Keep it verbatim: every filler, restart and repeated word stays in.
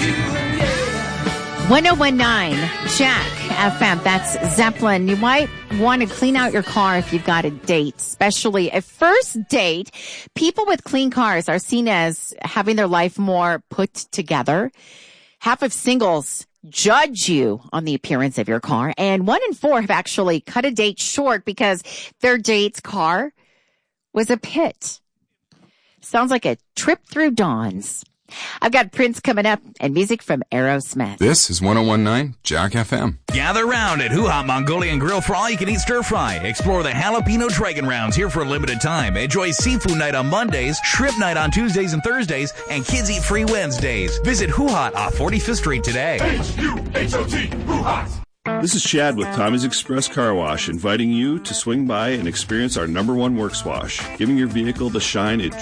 one oh one nine Jack F M. That's Zeppelin. You might want to clean out your car if you've got a date, especially a first date. People with clean cars are seen as having their life more put together. Half of singles judge you on the appearance of your car, and one in four have actually cut a date short because their date's car was a pit. Sounds like a trip through Dawn's. I've got Prince coming up and music from Aerosmith. This is one oh one nine Jack F M. Gather round at Hoo Ha Mongolian Grill for all you can eat stir fry. Explore the jalapeno dragon rounds here for a limited time. Enjoy seafood night on Mondays, shrimp night on Tuesdays and Thursdays, and kids eat free Wednesdays. Visit Hoo Ha off forty-fifth Street today. H U H O T, Hoo Ha. This is Chad with Tommy's Express Car Wash, inviting you to swing by and experience our number one works wash, giving your vehicle the shine it